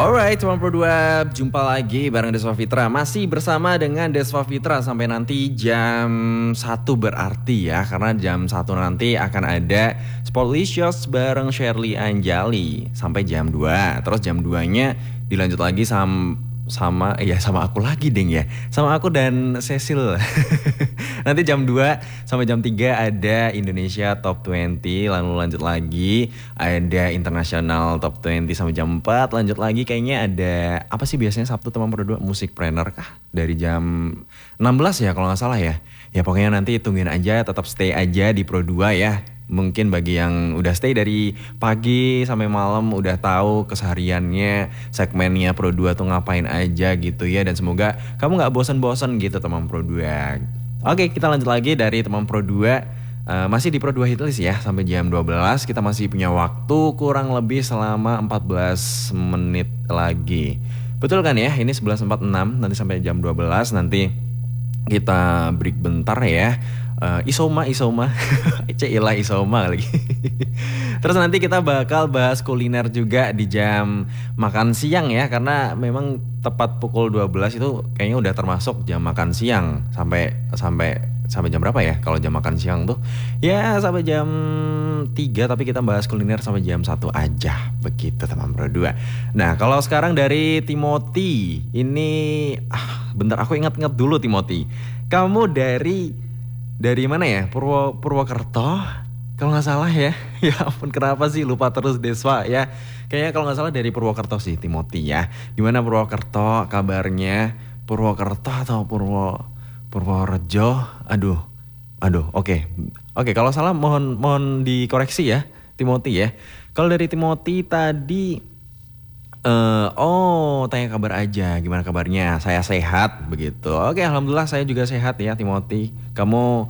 Alright, teman Pro 2, jumpa lagi bareng Deswa Fitra. Masih bersama dengan Deswa Fitra sampai nanti jam 1 berarti ya. Karena jam 1 nanti akan ada Sportlicious bareng Shirley Anjali sampai jam 2. Terus jam 2-nya dilanjut lagi sama aku lagi deng ya. Sama aku dan Cecil. Nanti jam 2 sampai jam 3 ada Indonesia Top 20. Lalu lanjut lagi ada International Top 20 sampai jam 4. Lanjut lagi kayaknya ada apa sih biasanya Sabtu teman Pro 2, Musikpreneur kah? Dari jam 16 ya kalau gak salah ya. Ya pokoknya nanti tungguin aja, tetap stay aja di Pro 2 ya. Mungkin bagi yang udah stay dari pagi sampai malam udah tahu kesehariannya, segmennya Pro 2 tuh ngapain aja gitu ya. Dan semoga kamu gak bosan-bosan gitu teman Pro 2. Oke, kita lanjut lagi dari teman Pro 2. Masih di Pro 2 Hitlist ya sampai jam 12. Kita masih punya waktu kurang lebih selama 14 menit lagi. Betul kan ya? Ini 11.46 nanti sampai jam 12. Nanti kita break bentar ya. Isoma Cila Isoma lagi. Terus nanti kita bakal bahas kuliner juga di jam makan siang ya. Karena memang tepat pukul 12 itu kayaknya udah termasuk jam makan siang. Sampai jam berapa ya kalau jam makan siang tuh? Ya sampai jam 3, tapi kita bahas kuliner sampai jam 1 aja. Begitu teman Pro 2. Nah kalau sekarang dari Timothy. Ini bentar aku ingat-ingat dulu Timothy. Kamu dari mana ya? Purwokerto kalau nggak salah ya. Ya ampun kenapa sih lupa terus Deswa ya. Kayaknya kalau nggak salah dari Purwokerto sih Timothy ya. Gimana Purwokerto kabarnya? Purwokerto atau Purworejo? Aduh oke kalau salah mohon dikoreksi ya Timothy ya. Kalau dari Timothy tadi tanya kabar aja, gimana kabarnya? Saya sehat begitu. Oke, alhamdulillah saya juga sehat ya Timothy. Kamu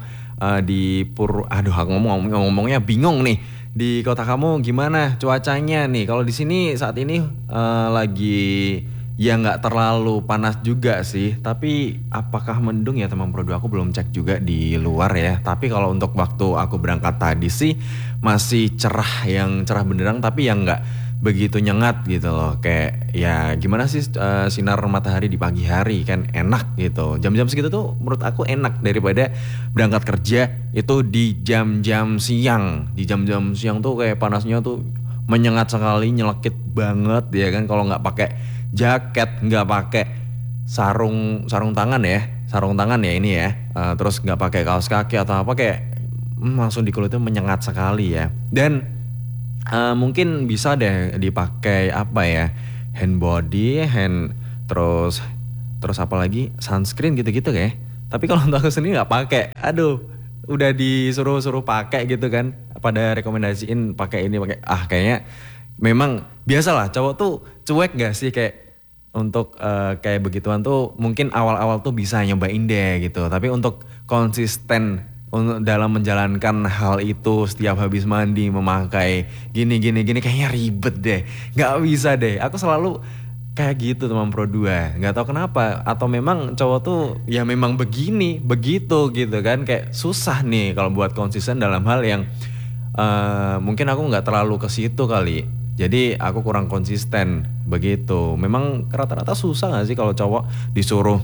aku ngomongnya bingung nih. Di kota kamu gimana cuacanya nih? Kalau di sini saat ini lagi ya nggak terlalu panas juga sih. Tapi apakah mendung ya teman Pro 2? Aku belum cek juga di luar ya. Tapi kalau untuk waktu aku berangkat tadi sih masih cerah benderang, tapi yang nggak begitu nyengat gitu loh. Kayak ya gimana sih sinar matahari di pagi hari kan enak gitu. Jam-jam segitu tuh menurut aku enak daripada berangkat kerja itu di jam-jam siang. Di jam-jam siang tuh kayak panasnya tuh menyengat sekali, nyelekit banget ya kan. Kalau nggak pakai jaket, nggak pakai sarung tangan ya ini ya. Terus nggak pakai kaos kaki atau apa kayak langsung di kulit itu menyengat sekali ya. Dan mungkin bisa deh dipakai apa ya, hand body, terus apa lagi sunscreen gitu kayak. Tapi kalau untuk aku sendiri nggak pakai. Aduh, udah disuruh pakai gitu kan. Pada rekomendasiin pakai ini pakai. Kayaknya memang biasalah cowok tuh cuek gak sih kayak untuk kayak begituan tuh mungkin awal-awal tuh bisa nyobain deh gitu. Tapi untuk konsisten dalam menjalankan hal itu setiap habis mandi memakai gini kayaknya ribet deh, nggak bisa deh. Aku selalu kayak gitu teman Pro 2, nggak tahu kenapa. Atau memang cowok tuh ya memang begitu gitu kan, kayak susah nih kalau buat konsisten dalam hal yang mungkin aku nggak terlalu ke situ kali. Jadi aku kurang konsisten begitu. Memang rata-rata susah nggak sih kalau cowok disuruh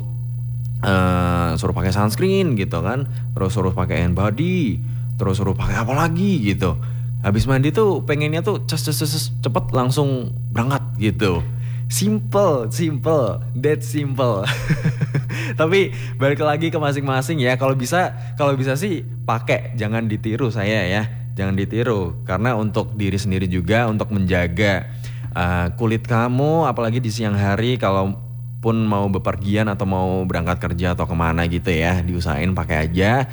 suruh pakai sunscreen gitu kan, terus suruh pakai hand body, terus suruh pakai apa lagi gitu. Habis mandi tuh pengennya tuh cepet langsung berangkat gitu. Simple, that simple. Tapi balik lagi ke masing-masing ya. Kalau bisa sih pakai, jangan ditiru saya ya. Jangan ditiru karena untuk diri sendiri juga, untuk menjaga kulit kamu apalagi di siang hari kalau pun mau bepergian atau mau berangkat kerja atau kemana gitu ya, diusahain pakai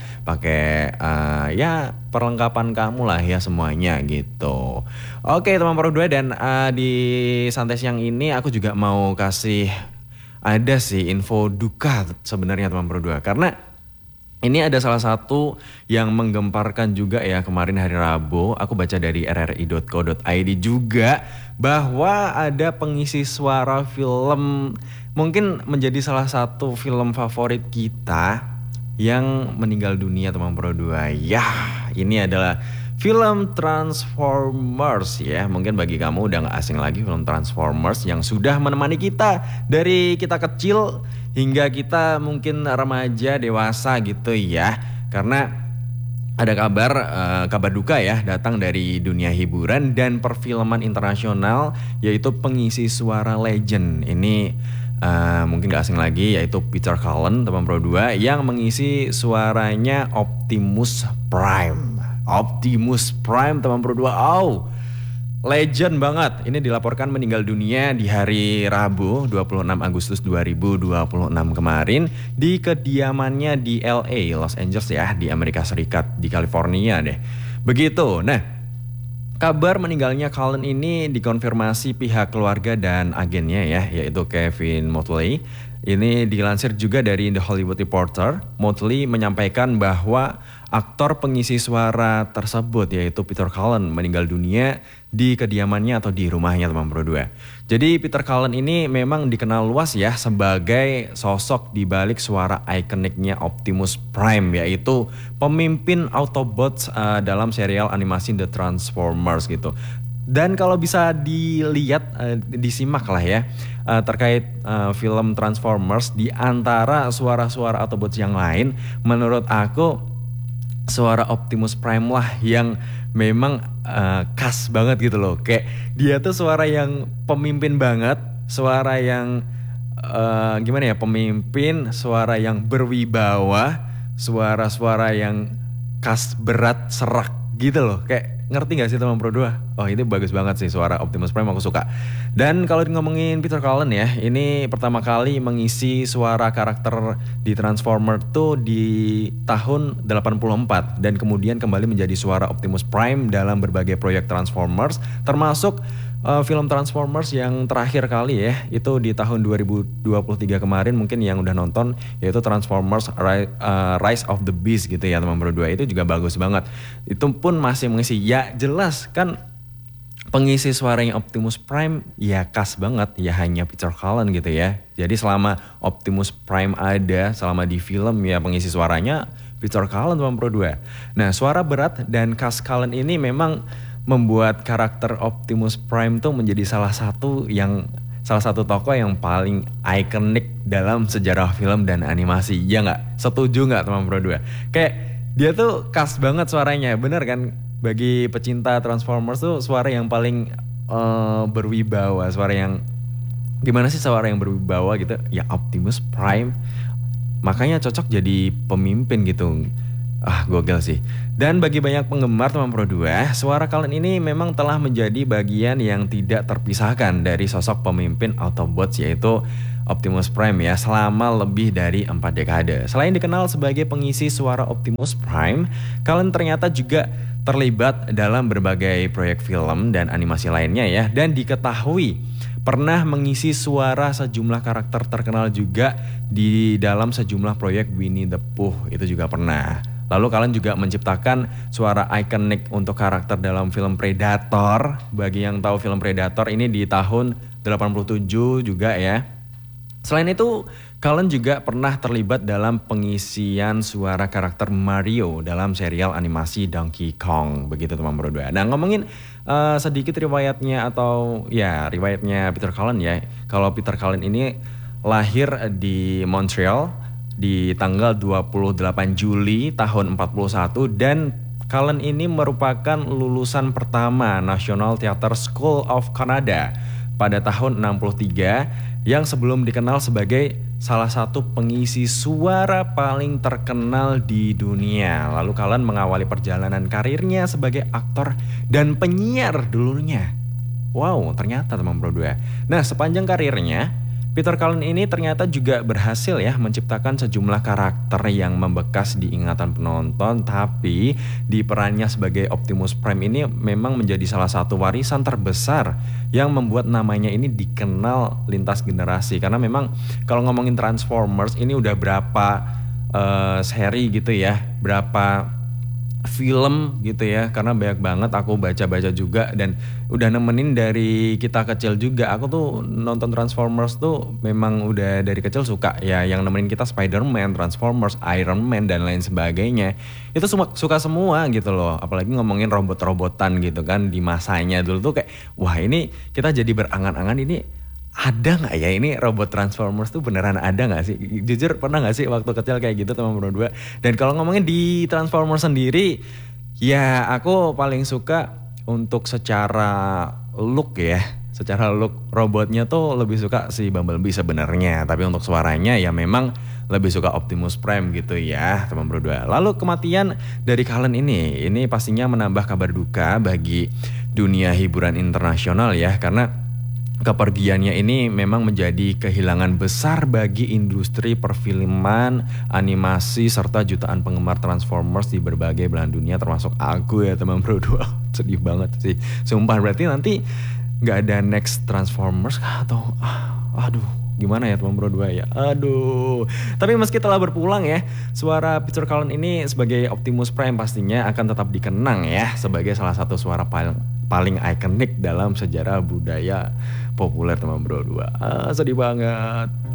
ya perlengkapan kamu lah ya semuanya gitu. Oke teman Pro 2, dan di santai siang ini aku juga mau kasih ada sih info duka sebenarnya teman Pro 2, karena ini ada salah satu yang menggemparkan juga ya. Kemarin hari Rabu aku baca dari rri.co.id juga bahwa ada pengisi suara film mungkin menjadi salah satu film favorit kita yang meninggal dunia teman Pro 2. Ya, ini adalah Film Transformers ya, mungkin bagi kamu udah gak asing lagi film Transformers yang sudah menemani kita dari kita kecil hingga kita mungkin remaja, dewasa gitu ya. Karena ada kabar duka ya datang dari dunia hiburan dan perfilman internasional, yaitu pengisi suara legend. Ini mungkin gak asing lagi, yaitu Peter Cullen teman Pro 2 yang mengisi suaranya Optimus Prime. Optimus Prime teman Pro 2. Oh, legend banget. Ini dilaporkan meninggal dunia di hari Rabu 26 Agustus 2026 kemarin di kediamannya di LA, Los Angeles ya, di Amerika Serikat, di California deh. Begitu. Nah, kabar meninggalnya Cullen ini dikonfirmasi pihak keluarga dan agennya ya, yaitu Kevin Motley. Ini dilansir juga dari The Hollywood Reporter. Motley menyampaikan bahwa aktor pengisi suara tersebut, yaitu Peter Cullen, meninggal dunia di kediamannya atau di rumahnya teman Pro 2. Jadi Peter Cullen ini memang dikenal luas ya sebagai sosok di balik suara ikoniknya Optimus Prime, yaitu pemimpin Autobots dalam serial animasi The Transformers gitu. Dan kalau bisa dilihat, disimak lah ya terkait film Transformers, di antara suara-suara Autobots yang lain, menurut aku suara Optimus Prime lah yang memang khas banget gitu loh. Kayak dia tuh suara yang pemimpin banget, suara yang gimana ya, pemimpin, suara yang berwibawa, suara-suara yang khas, berat, serak gitu loh. Kayak ngerti gak sih teman Pro 2? Oh, ini bagus banget sih suara Optimus Prime, aku suka. Dan kalau ngomongin Peter Cullen ya, ini pertama kali mengisi suara karakter di Transformers tuh di tahun 84 dan kemudian kembali menjadi suara Optimus Prime dalam berbagai proyek Transformers, termasuk film Transformers yang terakhir kali ya, itu di tahun 2023 kemarin, mungkin yang udah nonton, yaitu Transformers Rise of the Beast gitu ya teman Pro 2. Itu juga bagus banget. Itu pun masih mengisi, ya jelas kan pengisi suaranya Optimus Prime ya khas banget, ya hanya Peter Cullen gitu ya. Jadi selama Optimus Prime ada, selama di film ya pengisi suaranya Peter Cullen teman Pro 2. Nah, suara berat dan khas Cullen ini memang membuat karakter Optimus Prime tuh menjadi salah satu tokoh yang paling ikonik dalam sejarah film dan animasi. Ya nggak? Setuju nggak teman Pro 2? Kayak dia tuh khas banget suaranya, bener kan? Bagi pecinta Transformers tuh suara yang paling berwibawa, suara yang gimana sih, suara yang berwibawa gitu ya Optimus Prime. Makanya cocok jadi pemimpin gitu. Gokil sih. Dan bagi banyak penggemar teman Pro 2, suara Cullen ini memang telah menjadi bagian yang tidak terpisahkan dari sosok pemimpin Autobots, yaitu Optimus Prime ya, selama lebih dari 4 dekade. Selain dikenal sebagai pengisi suara Optimus Prime, Cullen ternyata juga terlibat dalam berbagai proyek film dan animasi lainnya ya, dan diketahui pernah mengisi suara sejumlah karakter terkenal juga di dalam sejumlah proyek Winnie the Pooh, itu juga pernah. Lalu Cullen juga menciptakan suara ikonik untuk karakter dalam film Predator. Bagi yang tahu film Predator ini di tahun 87 juga ya. Selain itu, Cullen juga pernah terlibat dalam pengisian suara karakter Mario dalam serial animasi Donkey Kong. Begitu teman Pro 2. Nah, ngomongin sedikit riwayatnya atau ya riwayatnya Peter Cullen ya. Kalau Peter Cullen ini lahir di Montreal di tanggal 28 Juli tahun 41 dan Cullen ini merupakan lulusan pertama National Theatre School of Canada pada tahun 63 yang sebelum dikenal sebagai salah satu pengisi suara paling terkenal di dunia. Lalu Cullen mengawali perjalanan karirnya sebagai aktor dan penyiar dulunya. Wow, ternyata teman Pro 2. Nah, sepanjang karirnya Peter Cullen ini ternyata juga berhasil ya menciptakan sejumlah karakter yang membekas di ingatan penonton, tapi di perannya sebagai Optimus Prime ini memang menjadi salah satu warisan terbesar yang membuat namanya ini dikenal lintas generasi. Karena memang kalau ngomongin Transformers ini udah berapa seri gitu ya, berapa film gitu ya, karena banyak banget aku baca-baca juga dan udah nemenin dari kita kecil juga. Aku tuh nonton Transformers tuh memang udah dari kecil suka ya, yang nemenin kita Spider-Man, Transformers, Iron Man dan lain sebagainya. Itu suka semua gitu loh. Apalagi ngomongin robot-robotan gitu kan di masanya dulu tuh kayak wah ini kita jadi berangan-angan ini ada nggak ya ini robot Transformers tuh beneran ada nggak sih? Jujur pernah nggak sih waktu kecil kayak gitu teman berdua? Dan kalau ngomongin di Transformers sendiri, ya aku paling suka untuk secara look ya, secara look robotnya tuh lebih suka si Bumblebee sebenarnya. Tapi untuk suaranya ya memang lebih suka Optimus Prime gitu ya teman berdua. Lalu kematian dari Cullen ini pastinya menambah kabar duka bagi dunia hiburan internasional ya, karena kepergiannya ini memang menjadi kehilangan besar bagi industri perfilman, animasi, serta jutaan penggemar Transformers di berbagai belahan dunia termasuk aku ya teman bro. Sedih banget sih. Sumpah berarti nanti gak ada next Transformers kah? Atau aduh gimana ya teman bro ya. Aduh. Tapi meski telah berpulang ya, suara Peter Cullen ini sebagai Optimus Prime pastinya akan tetap dikenang ya sebagai salah satu suara paling ikonik dalam sejarah budaya populer teman bro. Sedih banget.